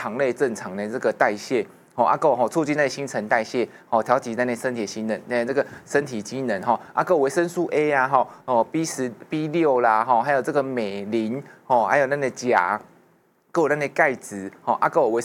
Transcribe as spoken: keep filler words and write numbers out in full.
糖类正常的这个代谢。哦，阿够吼促进那新陈代谢，哦，调节那那身体机能，那这个身体机能哈，阿够维生素 A 啊，哈，哦 B 十 B 六啦，哈，还有这个镁磷，哦，还有那个钾，够那个钙质，哦，阿够维。